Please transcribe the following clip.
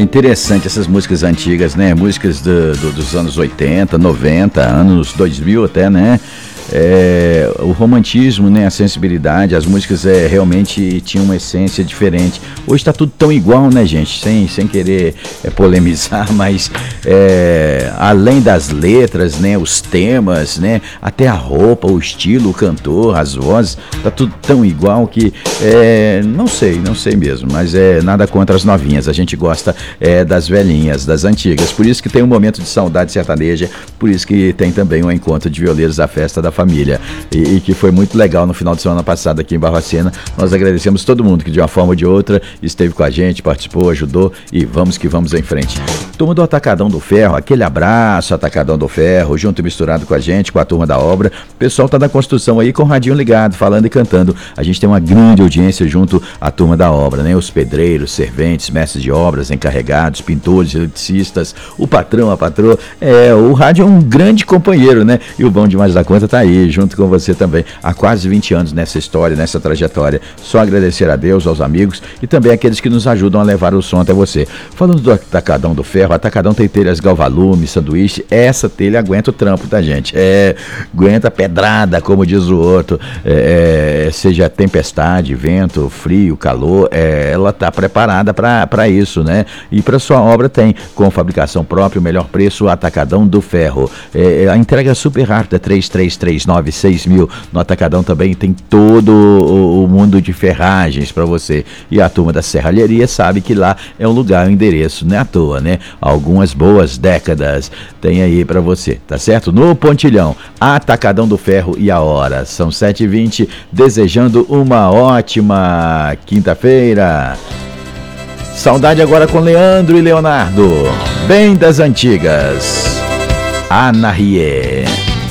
interessante essas músicas antigas, né? Músicas dos anos 80, 90, anos 2000 até, né? O romantismo, né, a sensibilidade, as músicas realmente tinham uma essência diferente. Hoje está tudo tão igual, né, gente? Sem querer polemizar, mas além das letras, né, os temas, né, até a roupa, o estilo, o cantor, as vozes, tá tudo tão igual que não sei mesmo, mas nada contra as novinhas. A gente gosta das velhinhas, das antigas. Por isso que tem um momento de saudade sertaneja, por isso que tem também um encontro de violeiros, a festa da família, e que foi muito legal no final de semana passado aqui em Barbacena. Nós agradecemos todo mundo que de uma forma ou de outra esteve com a gente, participou, ajudou, e vamos que vamos em frente. Turma do Atacadão do Ferro, aquele abraço, Atacadão do Ferro, junto e misturado com a gente, com a turma da obra. O pessoal tá da construção aí com o radinho ligado, falando e cantando. A gente tem uma grande audiência junto à turma da obra, né? Os pedreiros, serventes, mestres de obras, encarregados, pintores, eletricistas, o patrão, a patroa. O rádio é um grande companheiro, né? E o bom demais da conta tá aí, junto com você também, há quase 20 anos nessa história, nessa trajetória. Só agradecer a Deus, aos amigos e também àqueles que nos ajudam a levar o som até você. Falando do Atacadão do Ferro, o Atacadão tem telhas Galvalume, sanduíche. Essa telha aguenta o trampo, tá, gente? Aguenta pedrada, como diz o outro. Seja tempestade, vento, frio, calor, ela tá preparada para isso, né? E para sua obra tem, com fabricação própria, o melhor preço, o Atacadão do Ferro. A entrega é super rápida, 33396000. No Atacadão também tem todo o mundo de ferragens para você. E a turma da serralheria sabe que lá é um lugar, um endereço, não é à toa, né? Algumas boas décadas tem aí para você, tá certo? No Pontilhão, Atacadão do Ferro, e a hora são 7h20, desejando uma ótima quinta-feira. Saudade agora com Leandro e Leonardo, bem das antigas. Ana Rie.